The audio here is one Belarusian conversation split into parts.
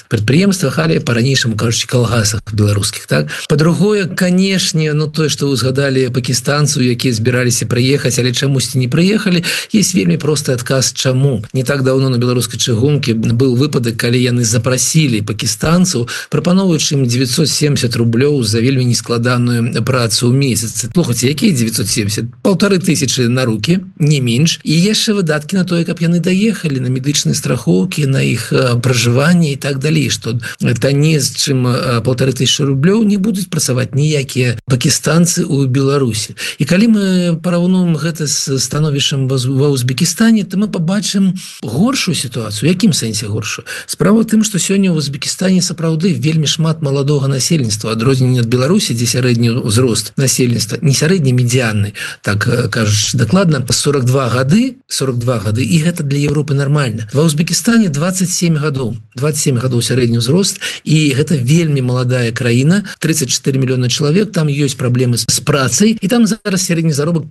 прадпрыемствах, але па-ранейшаму, кажучы, калгасах беларускіх, так? Па-другое, канешне, тое, што вы згадалі пакістанцаў, якія збіраліся прыехаць, але чамусьці не прыехалі, есть вельмі просты адказ, чаму. Не так даўно на беларускай чыгункі быў выпадак, калі яны запрасілі пакістанцаў, прапаноўваючы ім 970 рублёў за вельмі нескладаную працу ў месяц. Слухайце, якія 970? 1500 на рукі, не менш. І яшчэ выдаткі на тое, каб яны даехалі на медычныя страхоўкі, на іх пражыванне і так далей, што танней, чым 1500 рублёў не будуць працаваць ніякія пакістанцы ў Беларусі. І калі мы параўнуем гэта з становішчам ва Узбекістане, то мы пабачым горшую сітуацыю. У якім сэнсе горшую? Справа ў тым, што сёння ў Узбекістане сапраўды вельмі шмат маладога насельніцтва, адрозненне ад Беларусі, дзе сярэдні ўзрост насельніцтва, не сярэдні, медыянны, так кажучы дакладна, 42 гады, і гэта для Европы нармальна. Ва Узбекістане 27 гадоў сярэдні ўзрост, і гэта вельмі маладая краіна, 34 мільёна чалавек, там ёсць праблемы з працай, і там зараз сярэдні заробак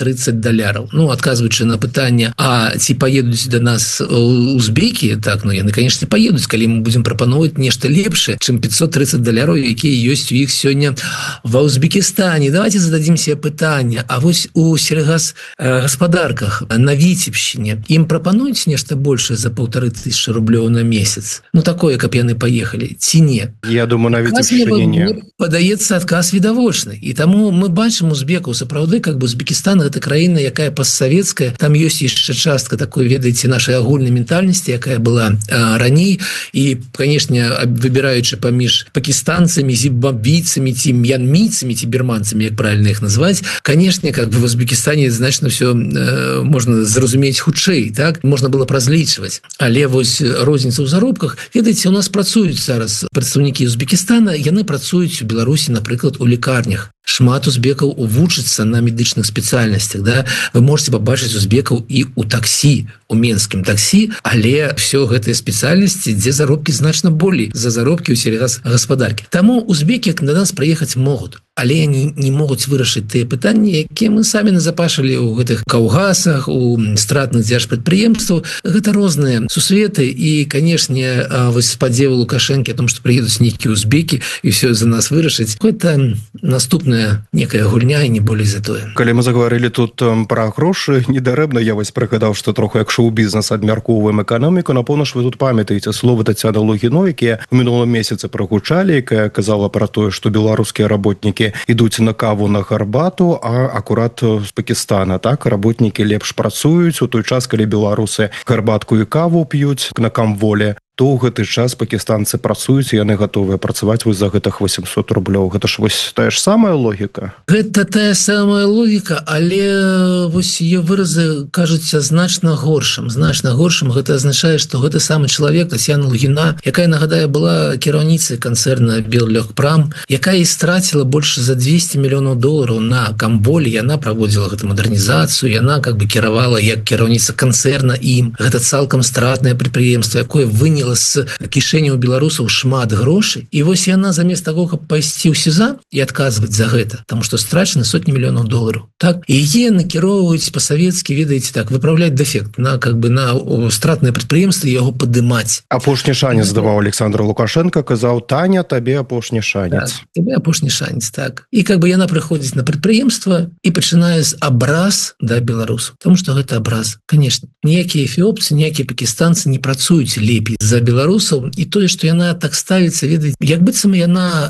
$530. Адказваючы на пытанне, а ці паедуць да нас узбекі, так, яны, канешне, паедуць, калі мы будзем прапаноўваць нешта лепшае, чым $530, якія ёсць у іх сёння ва Узбекістане. Давайте зададзім себе пытанне, а вось у сельгасгаспадарках на Віцебшчыне ім прапануюць нешта большае за 1500 рублёў на месяц? Такое, каб яны паехалі, ці не? Я думаю, на Віцебшчыне не. Мне падаецца адказ відавочны. І таму мы бачым узбекаў, сапраўды, Узбекістан гэта краіна, якая постсавецкая, там ёсць яшчэ частка такой, ведаеце, нашай агульнай ментальнасці, якая была раней, і, канешне, выбіраючы паміж пакістанцамі, зімбабвійцамі, ці мьянмійцамі, ці бірманцамі, як правильно іх назваць, канешне, в Узбекістане значна все можна зразумець хутчэй, так? Можна было разлічваць. Але вось розніца ў заробках, ведаеце, у нас працуюць зараз прадстаўнікі Узбекістана, яны працуюць у Беларусі, напрыклад, у лекарнях. Шмат узбекаў вучацца на медычных спецыяльнасцях, да? Вы можете пабачыць узбекаў і ў таксі, у менскім таксі, але все гэтыя спецыяльнасці, дзе заробкі значна болей за заробкі ў сельгасгаспадаркі. Таму узбекі да нас прыехаць могуць, але они не могуць вырашыць тыя пытанні, якія мы самі назапашылі ў гэтых калгасах, у стратных дзяржпрадпрыемстваў. Гэта розныя сусветы, і, канешне, вось спадзевы Лукашэнкі о том, што прыедуць нейкія узбекі і все за нас вырашыць, гэта наступная некая гульня, і не болей за тое. Калі мы заговорили тут пра грошы, недарэбна я вось прыгадаў, што троху як шоу-бізнес абмяркоўваем эканоміку. Напэўна ж вы тут памятаеце словы Тацяны Логіной, якія ў мінулым месяцы прагучалі, якая казала пра тое, што беларускія работнікі ідуць на каву, на гарбату, а акурат з Пакістана, так, работнікі лепш працуюць у той час, калі беларусы гарбатку і каву п'юць на камволе, то ў гэты час пакістанцы працуюць, і яны гатовыя працаваць вось за гэтых 800 рублёў. Гэта ж вось тая ж самая логіка? Гэта тая самая логіка, але вось ее выразы кажуцца значна горшым. Гэта азначае, што гэты самы чалавек, Тацяна Логіна, якая, нагадаю, была кіраўніцай канцэрна Беллегпрам, якая і страціла больш за $200 мільёнаў на камболе, яна праводзіла гэту мадэрнізацыю, яна кіравала як кіраўніца канцэрна ім. Гэта цалкам стратнае прадпрыемства, якое выняло з кішэняў беларусаў шмат грошай, і вось яна замест таго, каб пайсці ў СІЗА і адказваць за гэта, таму што страчаны сотні мільёнаў долараў, так, і яе накіроўваюць па-савецкі, ведаеце, так, выпраўляць дэфект на стратнае прадпрыемства і яго падымаць. Апошні шанец даваў Александр Лукашенко, казаў: Таня, табе апошні шанец. Так, табе апошні шанец, так. І яна прыходзіць на прадпрыемства і пачынае з абраз да беларусаў, таму што гэта абраз. Канешне, ніякія эфіопцы, ніякія пакістанцы не працуюць лепей за беларусаў, і тое, што яна так ставіцца, ведаеце, як быццам яна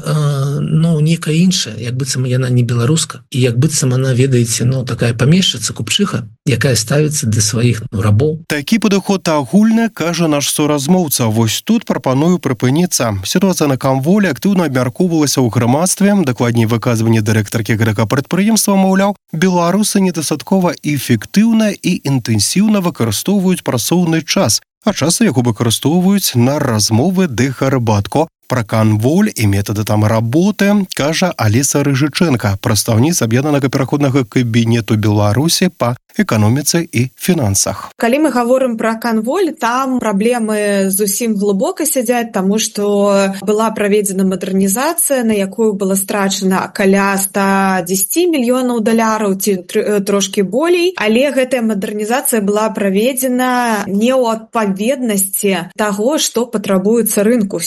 некая іншая, як быццам яна не беларуска, і як быццам она, ведаеце, такая памешчыца, купчыха, якая ставіцца для сваіх рабоў. Такі падыход агульны, кажа наш суразмоўца. Вось тут прапаную прыпыніцца. Сітуацыя на камволе актыўна абмяркоўвалася ў грамадстве, дакладней выказванне дырэктаркі гэтага прадпрыемства, маўляў, беларусы недастаткова эфектыўна і інтэнсіўна выкарыстоўваюць працоўны час, а часто яго выкарыстоўваюць на размовы ды гарбатку. Пра канволь і метады там работы кажа Аліса Рыжыченка, прадстаўніца аб'яднанага пераходнага кабінету Беларусі па эканоміцы і фінансах. Калі мы гаворым пра канволь, там праблемы зусім глыбока сядзяць, таму што была праведзена мадэрнізацыя, на якую была страчана каля $110 мільёнаў, ці трошкі болей, але гэтая мадэрнізацыя была праведзена не ў адпаведнасці таго, што патрабуецца рынку.